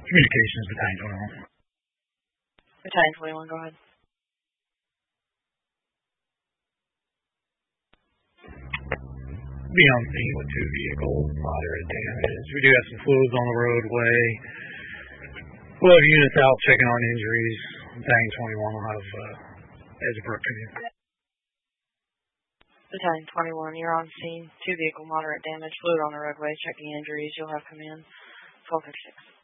Communications, Battalion 21. Battalion 21, go ahead. Be on scene with 2 vehicles, moderate damage. We do have some fluids on the roadway. We'll have units out checking on injuries. Battalion 21 will have Edgebrook come in. Battalion 21, you're on scene. 2 vehicle, moderate damage. Fluid on the roadway, checking injuries. You'll have come in. 1256.